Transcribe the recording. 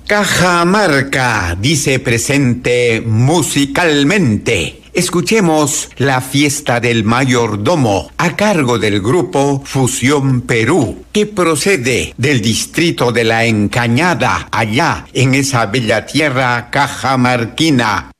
Cajamarca dice presente musicalmente. Escuchemos la fiesta del mayordomo a cargo del grupo Fusión Perú, que procede del distrito de La Encañada, allá en esa bella tierra cajamarquina.